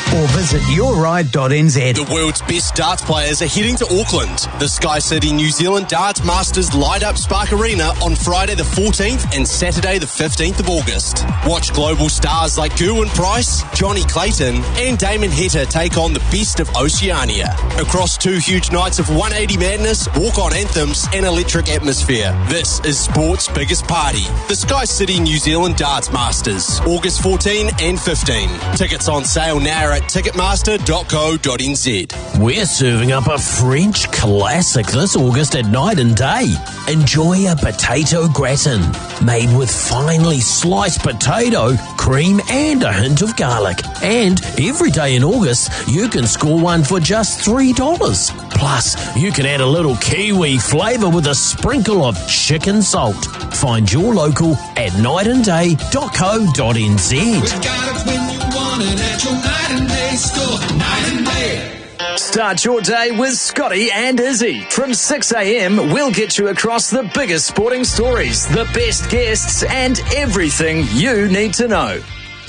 or visit yourride.nz. The world's best darts players are heading to Auckland. The Sky City New Zealand Darts Masters light up Spark Arena on Friday the 14th and Saturday the 15th of August. Watch global stars like Gerwyn Price, Johnny Clayton and Damon Heta take on the best of Oceania. Across 2 huge nights of 180 madness, walk-on anthems and electric atmosphere. This is sport's biggest party. The Sky City New Zealand Darts Masters, August 14 and 15. Tickets on sale now at ticketmaster.co.nz. We're serving up a French classic this August at Night and Day. Enjoy a potato gratin made with finely sliced potato, cream and a hint of garlic. And every day in August, you can score one for just $3. Plus, you can add a little kiwi flavour with a sprinkle of chicken salt. Find your local at nightandday.co.nz. We got it when you want it at your Night and Day store. Night and Day. Start your day with Scotty and Izzy. From 6 a.m, we'll get you across the biggest sporting stories, the best guests, and everything you need to know.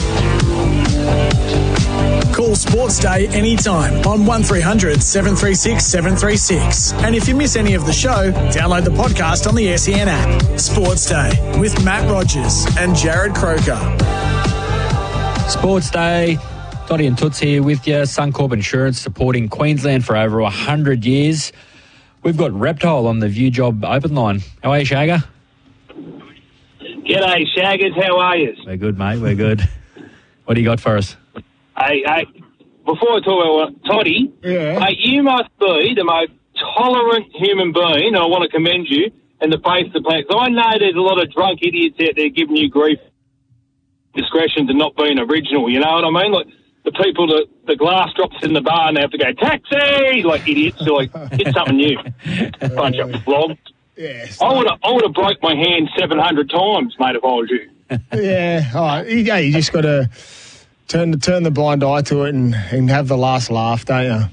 Call Sports Day anytime on 1300 736 736. And if you miss any of the show, download the podcast on the SEN app. Sports Day with Matt Rogers and Jared Croker. Sports Day. Dottie and Toots here with you. Suncorp Insurance supporting Queensland for over 100 years. We've got Reptile on the View Job open line. How are you, Shagger? G'day, Shaggers. How are you? We're good, mate. We're good. What do you got for us? Hey, before I talk about Toddy, mate, you must be the most tolerant human being, and I want to commend you, in the face of the planet. I know there's a lot of drunk idiots out there giving you grief, discretion to not being original, you know what I mean? Like, the people that the glass drops in the bar and they have to go, taxi, like idiots. So like, get something new. Bunch of flogs. Yes. I would have broke my hand 700 times, mate, if I was you. Yeah. All right. You just got to turn the blind eye to it and have the last laugh, don't you?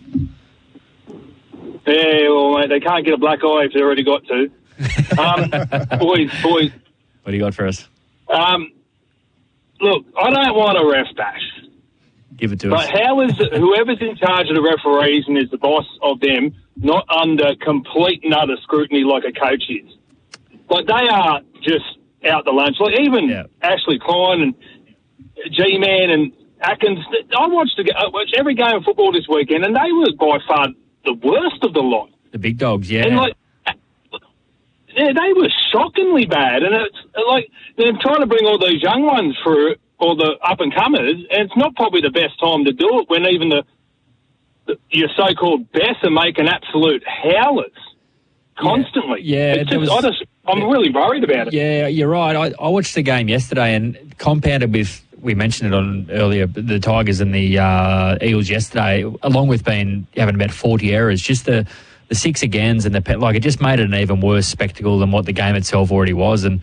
Yeah, well, mate, they can't get a black eye if they've already got to. Boys. What do you got for us? Look, I don't want a ref bash. Give it to us. But how is whoever's in charge of the referees and is the boss of them not under complete and utter scrutiny like a coach is? Like, they are just out the lunch. Like, even Ashley Klein and G-Man and Atkins, I watched every game of football this weekend, and they were by far the worst of the lot. The big dogs, yeah. And, they were shockingly bad. And it's like they're trying to bring all those young ones through, or the up-and-comers, and it's not probably the best time to do it when even your so-called best are making absolute howlers constantly. Yeah, I'm really worried about it. Yeah, you're right. I watched the game yesterday and compounded with, we mentioned it on earlier, the Tigers and the Eels yesterday, along with having about 40 errors, just the 6 agains and it just made it an even worse spectacle than what the game itself already was. And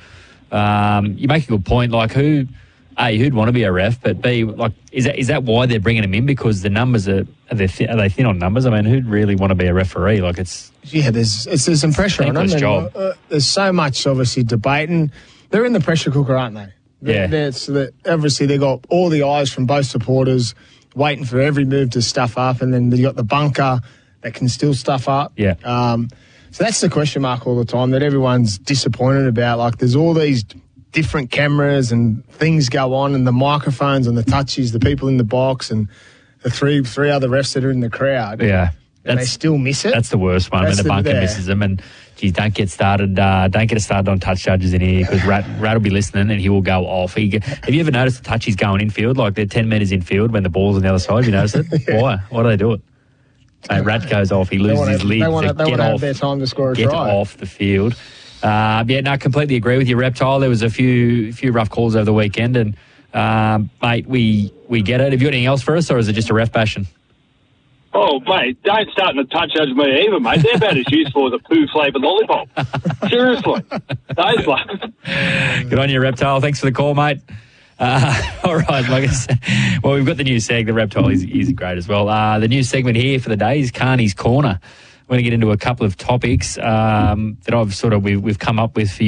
you make a good point, like who'd want to be a ref, but B, like, is that why they're bringing him in? Because the numbers are they thin on numbers? I mean, who'd really want to be a referee? Like, there's some pressure on them. Job. There's so much obviously debate, and they're in the pressure cooker, aren't they? Obviously they got all the eyes from both supporters waiting for every move to stuff up, and then they got the bunker that can still stuff up. Yeah. So that's the question mark all the time that everyone's disappointed about. Like, there's all these different cameras and things go on, and the microphones and the touches, the people in the box, and the three other refs that are in the crowd. Yeah. And they still miss it. That's the worst one, when the bunker misses them. And, geez, don't get us started on touch judges in here, because Rat will be listening and he will go off. Have you ever noticed the touch he's going infield? Like, they're 10 metres infield when the ball's on the other side. Have you noticed it? Yeah. Why? Why do they do it? Rat goes off. He loses his lead. They want to have their time to score a try. Get off the field. Completely agree with you, Reptile. There was a few rough calls over the weekend, and mate, we get it. Have you got anything else for us, or is it just a ref bashing? Oh, mate, don't start to touch judge me either, mate. They're about as useful as a poo-flavoured lollipop. Seriously. Those blokes. Good on you, Reptile. Thanks for the call, mate. All right, like I said, well, we've got the new segment. The Reptile is great as well. The new segment here for the day is Carney's Corner. We're going to get into a couple of topics that we've come up with for you.